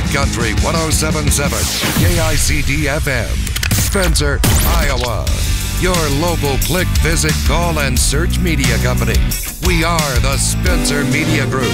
Country 107.7, KICD FM, Spencer, Iowa. Your local click, visit, call, and search media company. We are the Spencer Media Group.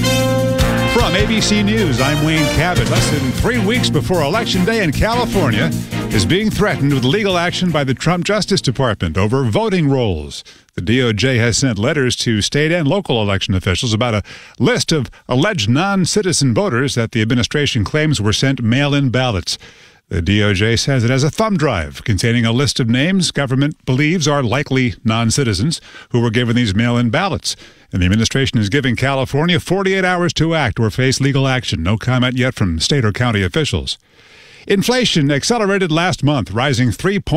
From ABC News, I'm Wayne Cabot. Less than 3 weeks before Election Day in California is being threatened with legal action by the Trump Justice Department over voting rolls. The DOJ has sent letters to state and local election officials about a list of alleged non-citizen voters that the administration claims were sent mail-in ballots. The DOJ says it has a thumb drive containing a list of names government believes are likely non-citizens who were given these mail-in ballots. And the administration is giving California 48 hours to act or face legal action. No comment yet from state or county officials. Inflation accelerated last month, rising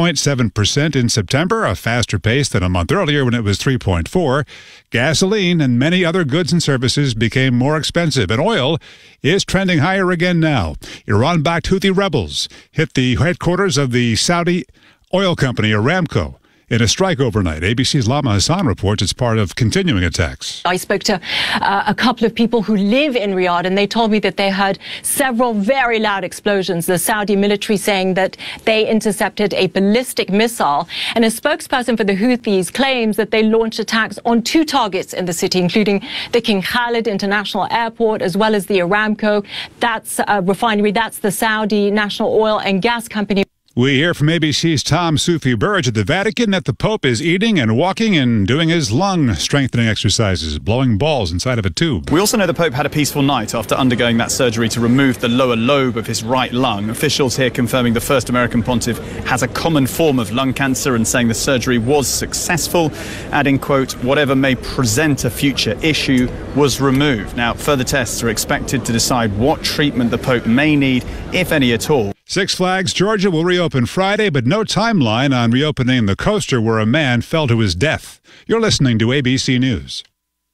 3.7% in September, a faster pace than a month earlier when it was 3.4%. Gasoline and many other goods and services became more expensive, and oil is trending higher again now. Iran-backed Houthi rebels hit the headquarters of the Saudi oil company Aramco in a strike overnight. ABC's Lama Hassan reports it's part of continuing attacks. I spoke to a couple of people who live in Riyadh, and they told me that they heard several very loud explosions. The Saudi military saying that they intercepted a ballistic missile. And a spokesperson for the Houthis claims that they launched attacks on 2 targets in the city, including the King Khalid International Airport, as well as the Aramco. That's a refinery. That's the Saudi National Oil and Gas Company. We hear from ABC's Tom Sufi Burge at the Vatican that the Pope is eating and walking and doing his lung strengthening exercises, blowing balls inside of a tube. We also know the Pope had a peaceful night after undergoing that surgery to remove the lower lobe of his right lung. Officials here confirming the first American pontiff has a common form of lung cancer and saying the surgery was successful, adding, quote, whatever may present a future issue was removed. Now, further tests are expected to decide what treatment the Pope may need, if any at all. Six Flags Georgia will reopen Friday, but no timeline on reopening the coaster where a man fell to his death. You're listening to ABC News.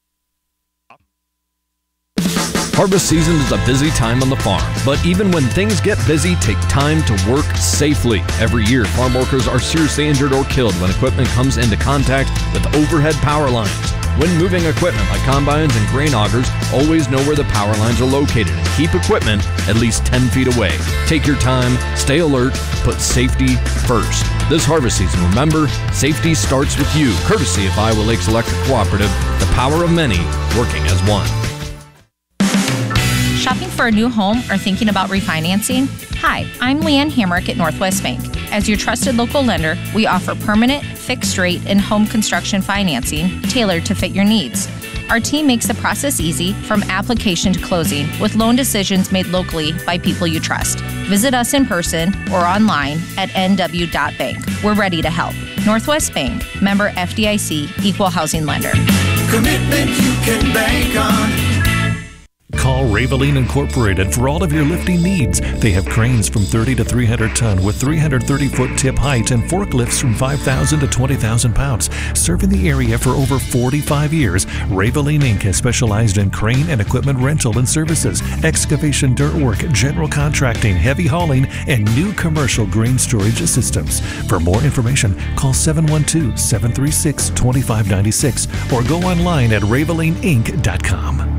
Harvest season is a busy time on the farm, but even when things get busy, take time to work safely. Every year, farm workers are seriously injured or killed when equipment comes into contact with overhead power lines. When moving equipment like combines and grain augers, always know where the power lines are located and keep equipment at least 10 feet away. Take your time, stay alert, put safety first. This harvest season, remember, safety starts with you. Courtesy of Iowa Lakes Electric Cooperative, the power of many working as one. Shopping for a new home or thinking about refinancing? Hi, I'm Leanne Hamrick at Northwest Bank. As your trusted local lender, we offer permanent, fixed rate, and home construction financing tailored to fit your needs. Our team makes the process easy from application to closing with loan decisions made locally by people you trust. Visit us in person or online at nw.bank. We're ready to help. Northwest Bank, member FDIC, equal housing lender. Commitment you can bank on. Call Raveline Incorporated for all of your lifting needs. They have cranes from 30 to 300 ton with 330-foot tip height and forklifts from 5,000 to 20,000 pounds. Serving the area for over 45 years, Raveline Inc. has specialized in crane and equipment rental and services, excavation dirt work, general contracting, heavy hauling, and new commercial grain storage systems. For more information, call 712-736-2596 or go online at ravelineinc.com.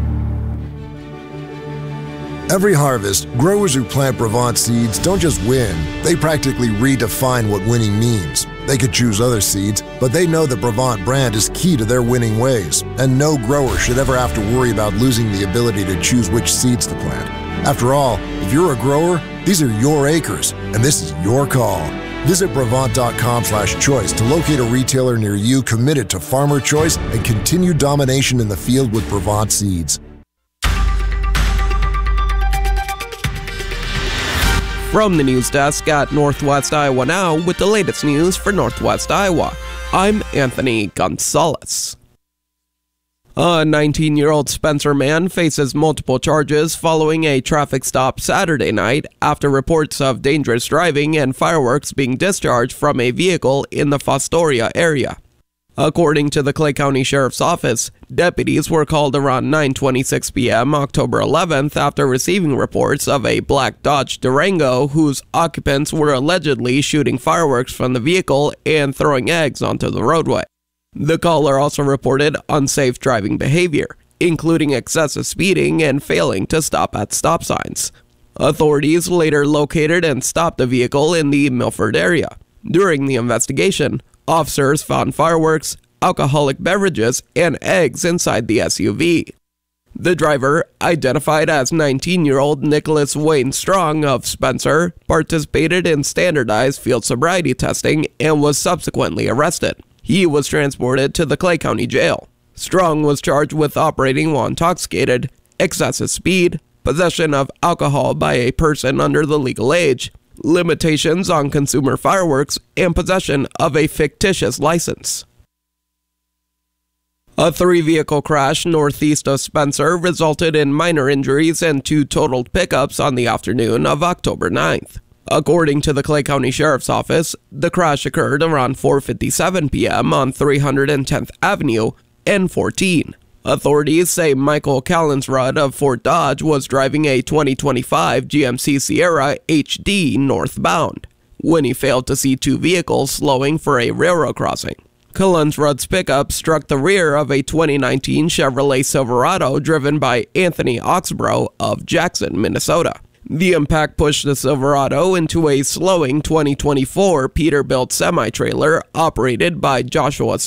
Every harvest, growers who plant Brevant seeds don't just win, they practically redefine what winning means. They could choose other seeds, but they know the Brevant brand is key to their winning ways, and no grower should ever have to worry about losing the ability to choose which seeds to plant. After all, if you're a grower, these are your acres, and this is your call. Visit Brevant.com/choice to locate a retailer near you committed to farmer choice and continued domination in the field with Brevant seeds. From the news desk at Northwest Iowa Now with the latest news for Northwest Iowa, I'm Anthony Gonzalez. A 19-year-old Spencer man faces multiple charges following a traffic stop Saturday night after reports of dangerous driving and fireworks being discharged from a vehicle in the Fostoria area. According to the Clay County Sheriff's Office, deputies were called around 9:26 p.m. October 11th after receiving reports of a black Dodge Durango whose occupants were allegedly shooting fireworks from the vehicle and throwing eggs onto the roadway. The caller also reported unsafe driving behavior, including excessive speeding and failing to stop at stop signs. Authorities later located and stopped the vehicle in the Milford area. During the investigation, officers found fireworks, alcoholic beverages, and eggs inside the SUV. The driver, identified as 19-year-old Nicholas Wayne Strong of Spencer, participated in standardized field sobriety testing and was subsequently arrested. He was transported to the Clay County Jail. Strong was charged with operating while intoxicated, excessive speed, possession of alcohol by a person under the legal age, limitations on consumer fireworks, and possession of a fictitious license. A 3-vehicle crash northeast of Spencer resulted in minor injuries and 2 totaled pickups on the afternoon of October 9th. According to the Clay County Sheriff's Office, the crash occurred around 4:57 p.m. on 310th Avenue and 14. Authorities say Michael Callinsrud of Fort Dodge was driving a 2025 GMC Sierra HD northbound when he failed to see 2 vehicles slowing for a railroad crossing. Callinsrud's pickup struck the rear of a 2019 Chevrolet Silverado driven by Anthony Oxborough of Jackson, Minnesota. The impact pushed the Silverado into a slowing 2024 Peterbilt semi-trailer operated by Joshua